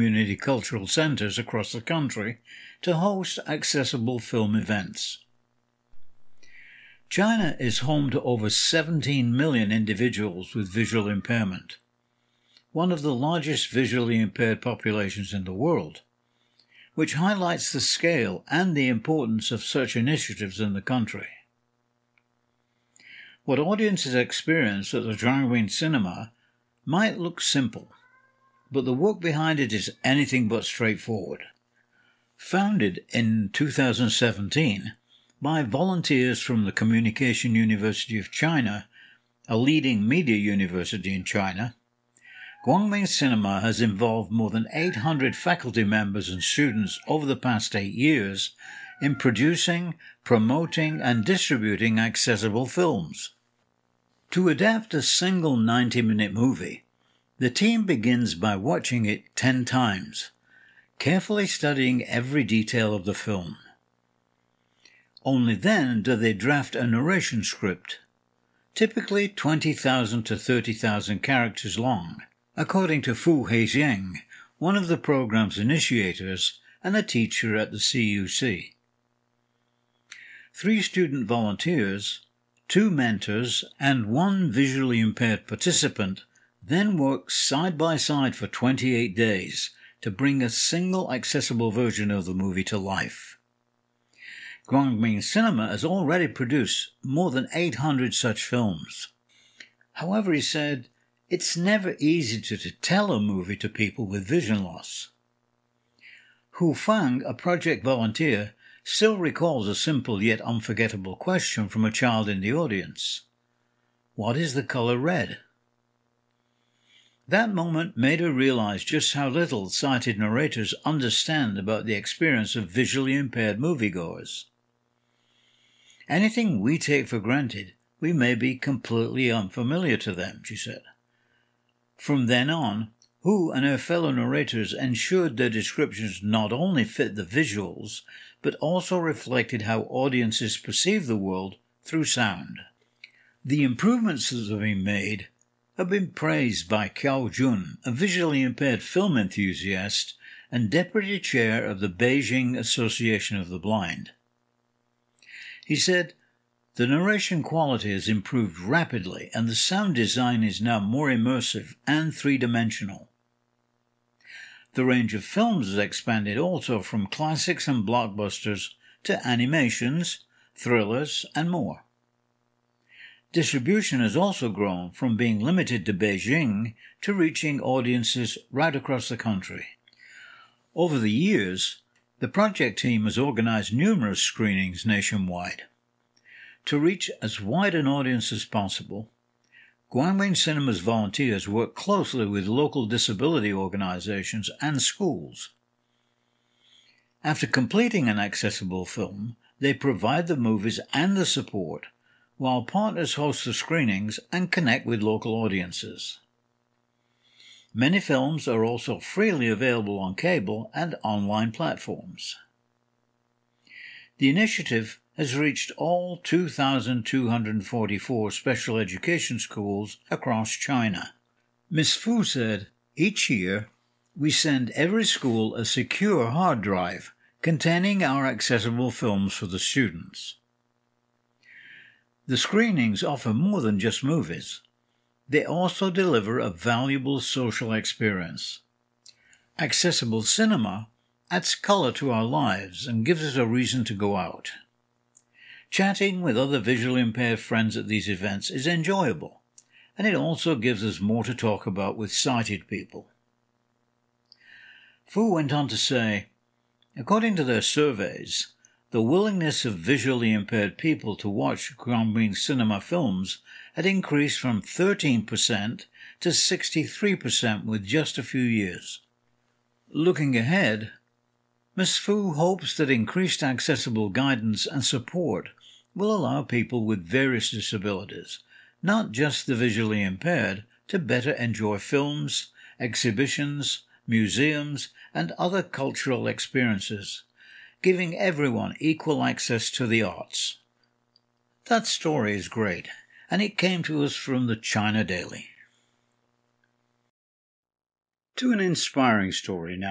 community cultural centres across the country to host accessible film events. China is home to over 17 million individuals with visual impairment, one of the largest visually impaired populations in the world, which highlights the scale and the importance of such initiatives in the country. What audiences experience at the Zhangwing Cinema might look simple, but the work behind it is anything but straightforward. Founded in 2017 by volunteers from the Communication University of China, a leading media university in China, Guangming Cinema has involved more than 800 faculty members and students over the past 8 years in producing, promoting, and distributing accessible films. To adapt a single 90-minute movie, the team begins by watching it 10 times, carefully studying every detail of the film. Only then do they draft a narration script, typically 20,000 to 30,000 characters long, according to Fu Heixiang, one of the program's initiators and a teacher at the CUC. 3 student volunteers, 2 mentors, and 1 visually impaired participant then work side by side for 28 days to bring a single accessible version of the movie to life. Guangming Cinema has already produced more than 800 such films. However, he said, it's never easy to tell a movie to people with vision loss. Hu Fang, a project volunteer, still recalls a simple yet unforgettable question from a child in the audience. What is the color red? That moment made her realize just how little sighted narrators understand about the experience of visually impaired moviegoers. Anything we take for granted, we may be completely unfamiliar to them, she said. From then on, Hu and her fellow narrators ensured their descriptions not only fit the visuals, but also reflected how audiences perceive the world through sound. The improvements that have been made have been praised by Qiao Jun, a visually impaired film enthusiast and deputy chair of the Beijing Association of the Blind. He said, the narration quality has improved rapidly and the sound design is now more immersive and three-dimensional. The range of films has expanded also from classics and blockbusters to animations, thrillers, and more. Distribution has also grown from being limited to Beijing to reaching audiences right across the country. Over the years, the project team has organized numerous screenings nationwide. To reach as wide an audience as possible, Guangming Cinema's volunteers work closely with local disability organizations and schools. After completing an accessible film, they provide the movies and the support, while partners host the screenings and connect with local audiences. Many films are also freely available on cable and online platforms. The initiative has reached all 2,244 special education schools across China. Ms. Fu said, each year we send every school a secure hard drive containing our accessible films for the students. The screenings offer more than just movies. They also deliver a valuable social experience. Accessible cinema adds color to our lives and gives us a reason to go out. Chatting with other visually impaired friends at these events is enjoyable, and it also gives us more to talk about with sighted people. Fu went on to say, according to their surveys, the willingness of visually impaired people to watch Guangming Cinema films had increased from 13% to 63% with just a few years. Looking ahead, Ms. Fu hopes that increased accessible guidance and support will allow people with various disabilities, not just the visually impaired, to better enjoy films, exhibitions, museums, and other cultural experiences, giving everyone equal access to the arts. That story is great, and it came to us from the China Daily. To an inspiring story now.